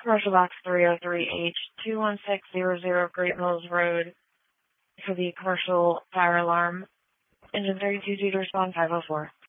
Commercial Box 303H21600 Great Mills Road for the commercial fire alarm. Engine 32 due to respond 504.